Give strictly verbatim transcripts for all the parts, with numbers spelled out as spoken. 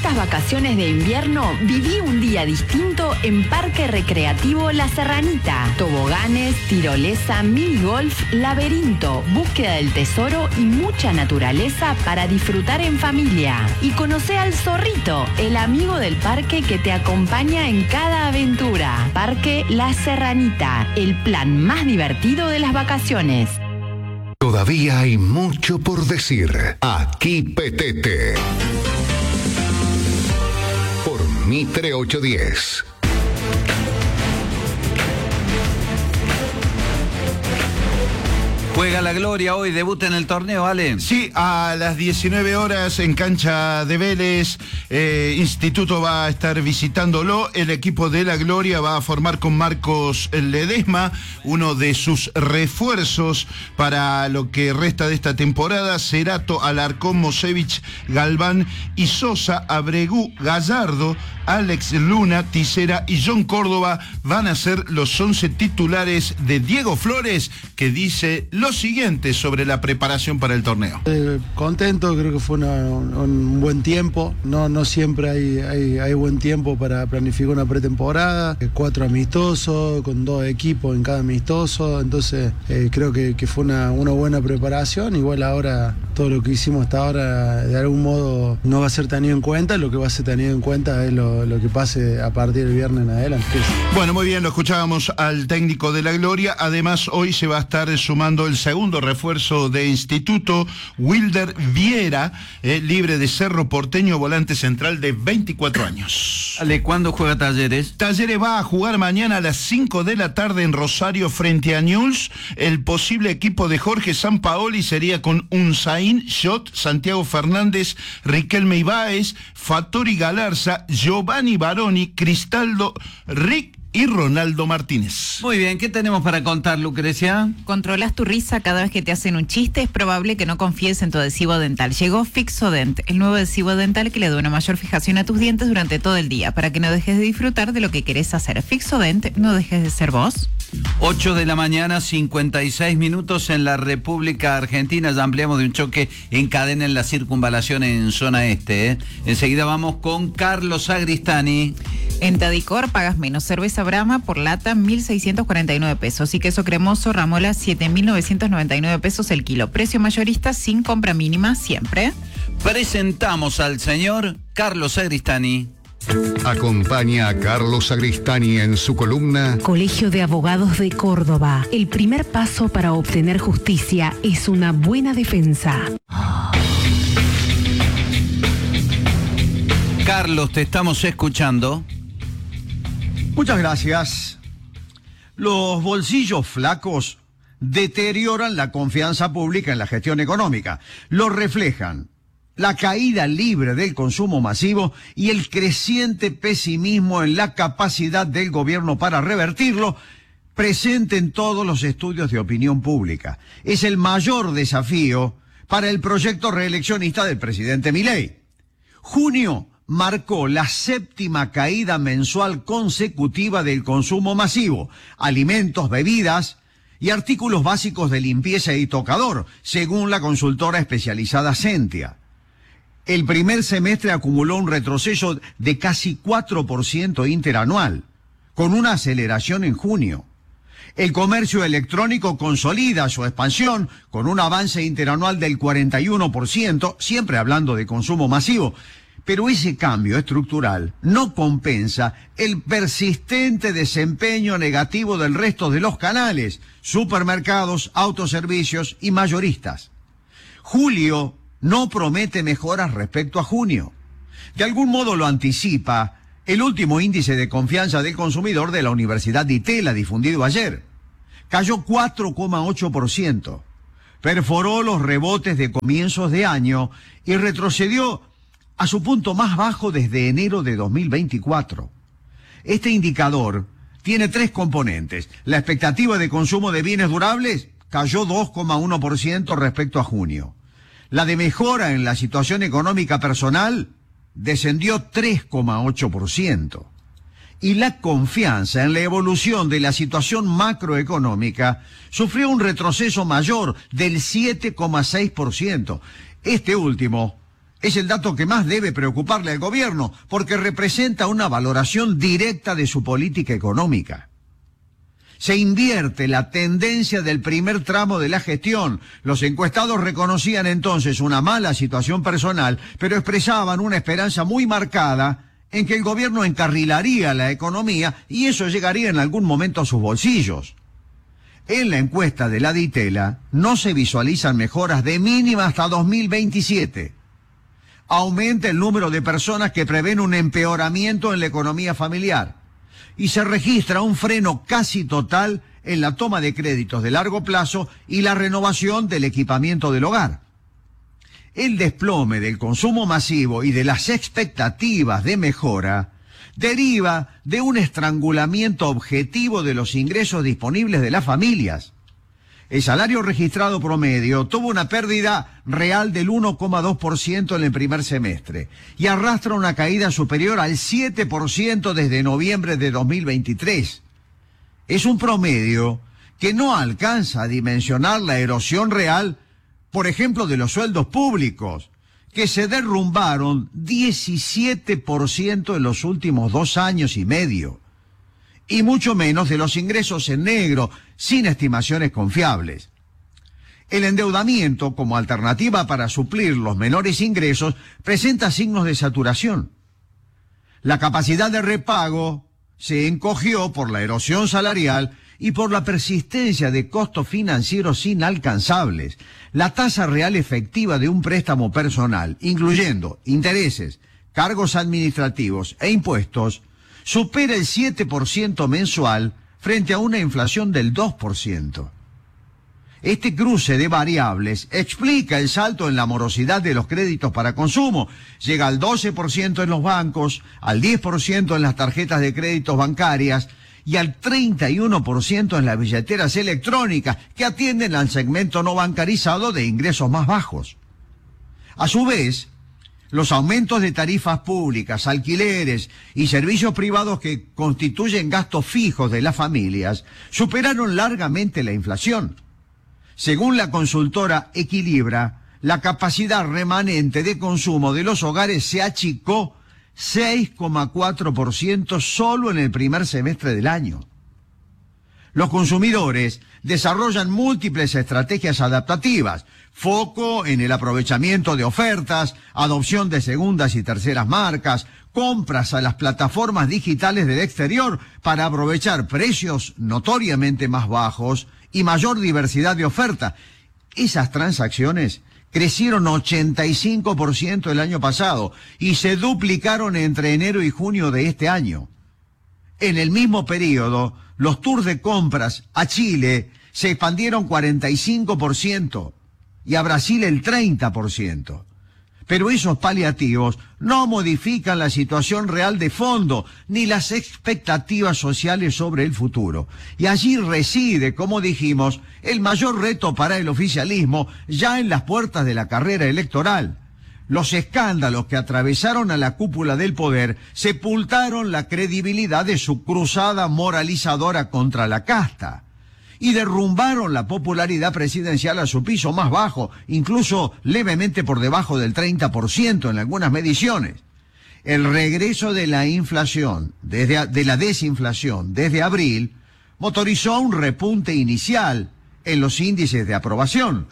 estas vacaciones de invierno, viví un día distinto en Parque Recreativo La Serranita. Toboganes, tirolesa, mini golf, laberinto, búsqueda del tesoro y mucha naturaleza para disfrutar en familia. Y conoce al zorrito, el amigo del parque que te acompaña en cada aventura. Parque La Serranita, el plan más divertido de las vacaciones. Todavía hay mucho por decir. Aquí Petete. Por Mitre ochocientos diez. Juega la Gloria hoy, debuta en el torneo, Ale. Sí, a las diecinueve horas en cancha de Vélez, eh, Instituto va a estar visitándolo. El equipo de la Gloria va a formar con Marcos Ledesma, uno de sus refuerzos para lo que resta de esta temporada. Cerato, Alarcón, Mosevich, Galván y Sosa, Abregú, Gallardo, Alex Luna, Tisera y John Córdoba van a ser los once titulares de Diego Flores, que dice lo siguiente sobre la preparación para el torneo. Eh, contento, creo que fue una, un, un buen tiempo. No, no siempre hay, hay, hay buen tiempo para planificar una pretemporada. Eh, cuatro amistosos, con dos equipos en cada amistoso. Entonces eh, creo que, que fue una, una buena preparación. Igual ahora todo lo que hicimos hasta ahora de algún modo no va a ser tenido en cuenta. Lo que va a ser tenido en cuenta es lo, lo que pase a partir del viernes en adelante. Bueno, muy bien, lo escuchábamos al técnico de la Gloria. Además, hoy se va a estar sumando el segundo refuerzo de Instituto, Wilder Viera, eh, libre de Cerro Porteño, volante central de veinticuatro años. Ale, ¿cuándo juega Talleres? Talleres va a jugar mañana a las cinco de la tarde en Rosario frente a Newell's. El posible equipo de Jorge Sampaoli sería con Unzaín, Shot, Santiago Fernández, Riquelme Ibáez, Fattori Galarza, Giovanni Baroni, Cristaldo, Rick y Ronaldo Martínez. Muy bien, ¿qué tenemos para contar, Lucrecia? Controlas tu risa cada vez que te hacen un chiste. Es probable que no confíes en tu adhesivo dental. Llegó Fixodent, el nuevo adhesivo dental que le da una mayor fijación a tus dientes durante todo el día, para que no dejes de disfrutar de lo que querés hacer. Fixodent, no dejes de ser vos. ocho de la mañana, cincuenta y seis minutos en la República Argentina. Ya ampliamos de un choque en cadena en la circunvalación en zona este. ¿eh? Enseguida vamos con Carlos Agristani. En Tadicor pagas menos. Cerveza Brahma por lata, mil seiscientos cuarenta y nueve pesos. Y queso cremoso Ramola, siete mil novecientos noventa y nueve pesos el kilo. Precio mayorista sin compra mínima siempre. Presentamos al señor Carlos Agristani. Acompaña a Carlos Agristani en su columna Colegio de Abogados de Córdoba. El primer paso para obtener justicia es una buena defensa. Carlos, te estamos escuchando. Muchas gracias. Los bolsillos flacos deterioran la confianza pública en la gestión económica. Lo reflejan la caída libre del consumo masivo y el creciente pesimismo en la capacidad del gobierno para revertirlo, presente en todos los estudios de opinión pública. Es el mayor desafío para el proyecto reeleccionista del presidente Milei. Junio marcó la séptima caída mensual consecutiva del consumo masivo, alimentos, bebidas y artículos básicos de limpieza y tocador, según la consultora especializada Sentia. El primer semestre acumuló un retroceso de casi cuatro por ciento interanual, con una aceleración en junio. El comercio electrónico consolida su expansión con un avance interanual del cuarenta y uno por ciento, siempre hablando de consumo masivo. Pero ese cambio estructural no compensa el persistente desempeño negativo del resto de los canales, supermercados, autoservicios y mayoristas. Julio no promete mejoras respecto a junio. De algún modo lo anticipa el último índice de confianza del consumidor de la Universidad de Itela, difundido ayer. Cayó cuatro coma ocho por ciento, perforó los rebotes de comienzos de año y retrocedió a su punto más bajo desde enero de dos mil veinticuatro. Este indicador tiene tres componentes. La expectativa de consumo de bienes durables cayó dos coma uno por ciento respecto a junio. La de mejora en la situación económica personal descendió tres coma ocho por ciento. Y la confianza en la evolución de la situación macroeconómica sufrió un retroceso mayor del siete coma seis por ciento. Este último Es el dato que más debe preocuparle al gobierno, porque representa una valoración directa de su política económica. Se invierte la tendencia del primer tramo de la gestión. Los encuestados reconocían entonces una mala situación personal, pero expresaban una esperanza muy marcada en que el gobierno encarrilaría la economía y eso llegaría en algún momento a sus bolsillos. En la encuesta de la Ditela no se visualizan mejoras de mínima hasta dos mil veintisiete. Aumenta el número de personas que prevén un empeoramiento en la economía familiar y se registra un freno casi total en la toma de créditos de largo plazo y la renovación del equipamiento del hogar. El desplome del consumo masivo y de las expectativas de mejora deriva de un estrangulamiento objetivo de los ingresos disponibles de las familias. El salario registrado promedio tuvo una pérdida real del uno coma dos por ciento en el primer semestre y arrastra una caída superior al siete por ciento desde noviembre de dos mil veintitrés. Es un promedio que no alcanza a dimensionar la erosión real, por ejemplo, de los sueldos públicos, que se derrumbaron diecisiete por ciento en los últimos dos años y medio. Y mucho menos de los ingresos en negro, sin estimaciones confiables. El endeudamiento, como alternativa para suplir los menores ingresos, presenta signos de saturación. La capacidad de repago se encogió por la erosión salarial y por la persistencia de costos financieros inalcanzables. La tasa real efectiva de un préstamo personal, incluyendo intereses, cargos administrativos e impuestos, supera el siete por ciento mensual frente a una inflación del dos por ciento. Este cruce de variables explica el salto en la morosidad de los créditos para consumo. Llega al doce por ciento en los bancos, al diez por ciento en las tarjetas de créditos bancarias y al treinta y uno por ciento en las billeteras electrónicas que atienden al segmento no bancarizado de ingresos más bajos. A su vez, los aumentos de tarifas públicas, alquileres y servicios privados que constituyen gastos fijos de las familias superaron largamente la inflación. Según la consultora Equilibra, la capacidad remanente de consumo de los hogares se achicó seis coma cuatro por ciento solo en el primer semestre del año. Los consumidores desarrollan múltiples estrategias adaptativas, foco en el aprovechamiento de ofertas, adopción de segundas y terceras marcas, compras a las plataformas digitales del exterior para aprovechar precios notoriamente más bajos y mayor diversidad de oferta. Esas transacciones crecieron ochenta y cinco por ciento el año pasado y se duplicaron entre enero y junio de este año. En el mismo periodo, los tours de compras a Chile se expandieron cuarenta y cinco por ciento y a Brasil el treinta por ciento. Pero esos paliativos no modifican la situación real de fondo ni las expectativas sociales sobre el futuro. Y allí reside, como dijimos, el mayor reto para el oficialismo ya en las puertas de la carrera electoral. Los escándalos que atravesaron a la cúpula del poder sepultaron la credibilidad de su cruzada moralizadora contra la casta y derrumbaron la popularidad presidencial a su piso más bajo, incluso levemente por debajo del treinta por ciento en algunas mediciones. El regreso de la inflación, desde, de la desinflación desde abril, motorizó un repunte inicial en los índices de aprobación.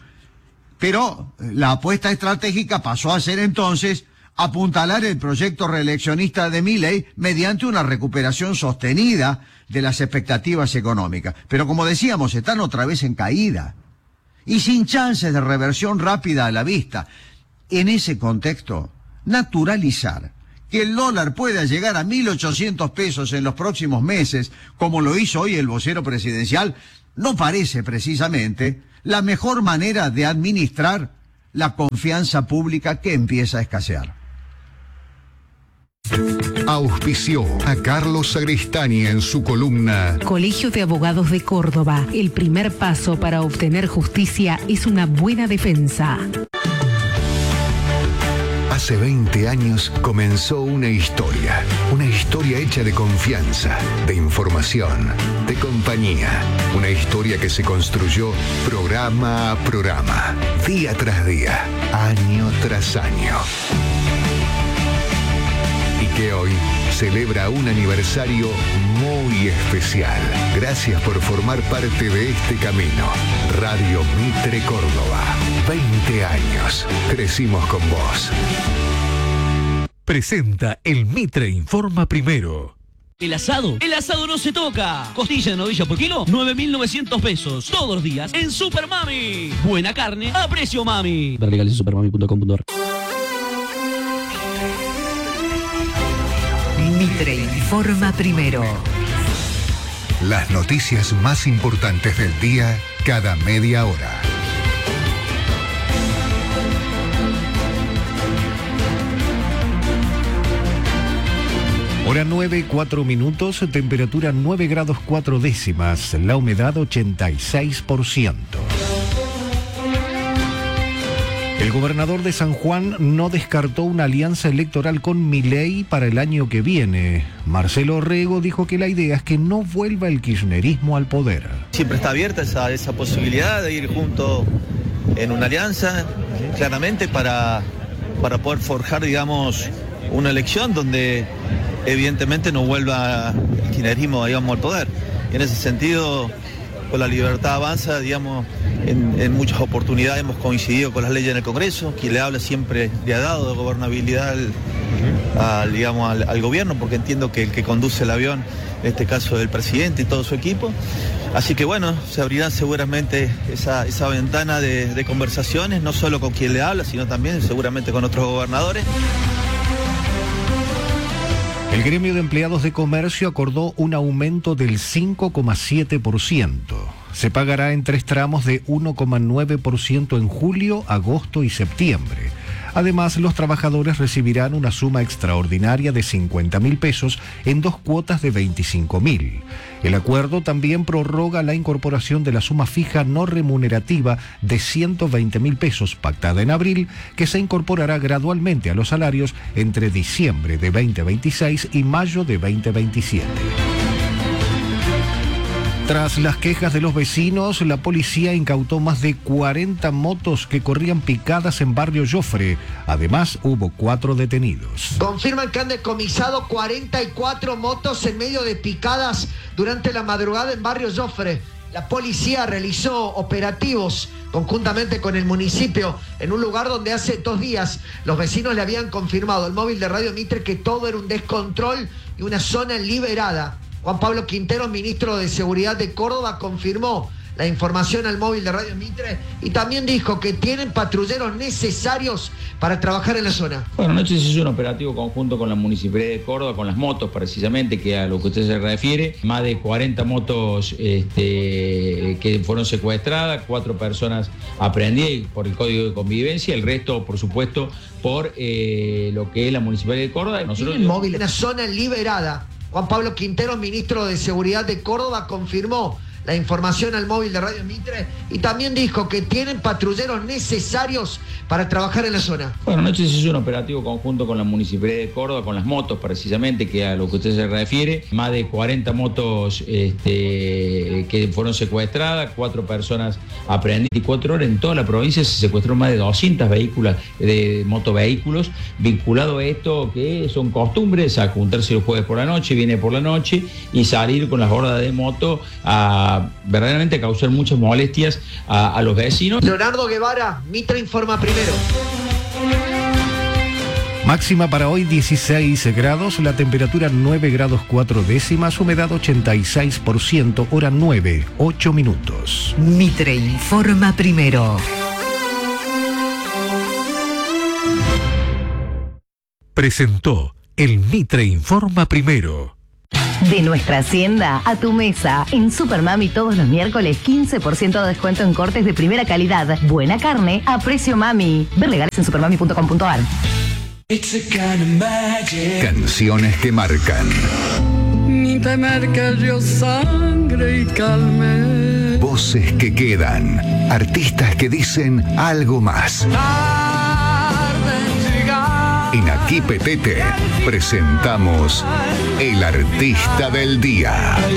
Pero la apuesta estratégica pasó a ser entonces apuntalar el proyecto reeleccionista de Milei mediante una recuperación sostenida de las expectativas económicas. Pero como decíamos, están otra vez en caída y sin chances de reversión rápida a la vista. En ese contexto, naturalizar que el dólar pueda llegar a mil ochocientos pesos en los próximos meses, como lo hizo hoy el vocero presidencial, no parece precisamente la mejor manera de administrar la confianza pública que empieza a escasear. Auspició a Carlos Sagristani en su columna Colegio de Abogados de Córdoba. El primer paso para obtener justicia es una buena defensa. Hace Hace veinte años comenzó una historia, una historia hecha de confianza, de información, de compañía, una historia que se construyó programa a programa, día tras día, año tras año. Y que hoy celebra un aniversario muy especial. Gracias por formar parte de este camino. Radio Mitre Córdoba. veinte años. Crecimos con vos. Presenta el Mitre Informa Primero. El asado, el asado no se toca. Costilla de novilla por kilo, nueve mil novecientos pesos. Todos los días en Super Mami. Buena carne a precio mami. Ver legales en supermami punto com punto ar. Mitre Informa Primero. Las noticias más importantes del día cada media hora. Hora nueve, cuatro minutos, temperatura nueve grados cuatro décimas, la humedad ochenta y seis por ciento. El gobernador de San Juan no descartó una alianza electoral con Milei para el año que viene. Marcelo Orrego dijo que la idea es que no vuelva el kirchnerismo al poder. Siempre está abierta esa, esa posibilidad de ir juntos en una alianza, claramente para, para poder forjar, digamos, una elección donde evidentemente no vuelva el kirchnerismo, digamos, al poder. Y en ese sentido, con la libertad avanza, digamos, en, en muchas oportunidades hemos coincidido con las leyes en el Congreso. Quien le habla siempre le ha dado gobernabilidad al, al, digamos, al, al gobierno, porque entiendo que el que conduce el avión, en este caso el presidente y todo su equipo. Así que bueno, se abrirá seguramente esa, esa ventana de, de conversaciones, no solo con quien le habla, sino también seguramente con otros gobernadores. El gremio de empleados de comercio acordó un aumento del cinco coma siete por ciento. Se pagará en tres tramos de uno coma nueve por ciento en julio, agosto y septiembre. Además, los trabajadores recibirán una suma extraordinaria de cincuenta mil pesos en dos cuotas de veinticinco mil. El acuerdo también prorroga la incorporación de la suma fija no remunerativa de ciento veinte mil pesos pactada en abril, que se incorporará gradualmente a los salarios entre diciembre de veinte veintiséis y mayo de veinte veintisiete. Tras las quejas de los vecinos, la policía incautó más de cuarenta motos que corrían picadas en Barrio Jofre. Además, hubo cuatro detenidos. Confirman que han decomisado cuarenta y cuatro motos en medio de picadas durante la madrugada en Barrio Jofre. La policía realizó operativos conjuntamente con el municipio en un lugar donde hace dos días los vecinos le habían confirmado al móvil de Radio Mitre que todo era un descontrol y una zona liberada. Juan Pablo Quintero, ministro de Seguridad de Córdoba, confirmó la información al móvil de Radio Mitre y también dijo que tienen patrulleros necesarios para trabajar en la zona. Bueno, anoche se hizo un operativo conjunto con la Municipalidad de Córdoba, con las motos precisamente, que a lo que usted se refiere, más de cuarenta motos este, que fueron secuestradas, cuatro personas aprehendidas por el Código de Convivencia, el resto, por supuesto, por eh, lo que es la Municipalidad de Córdoba. Nosotros... Tienen móvil en una zona liberada. Juan Pablo Quintero, ministro de Seguridad de Córdoba, confirmó la información al móvil de Radio Mitre y también dijo que tienen patrulleros necesarios para trabajar en la zona. Bueno, anoche se hizo un operativo conjunto con la Municipalidad de Córdoba, con las motos precisamente, que a lo que usted se refiere, más de cuarenta motos este, que fueron secuestradas, cuatro personas aprehendidas, veinticuatro horas en toda la provincia se secuestró más de doscientos vehículos, de motovehículos, vinculado a esto que son costumbres, a juntarse los jueves por la noche, viene por la noche y salir con las hordas de moto a verdaderamente causar muchas molestias a, a los vecinos. Leonardo Guevara, Mitre Informa Primero. Máxima para hoy dieciséis grados, la temperatura nueve grados cuatro décimas, humedad ochenta y seis por ciento, hora nueve, ocho minutos. Mitre Informa Primero. Presentó el Mitre Informa Primero. De nuestra hacienda a tu mesa. En Supermami todos los miércoles quince por ciento de descuento en cortes de primera calidad. Buena carne a precio mami. Ver legales en supermami punto com punto ar. Canciones que marcan. Te marca yo sangre y calme. Voces que quedan. Artistas que dicen algo más. Tarde en llegar. En Aquí Petete presentamos El Artista del Día.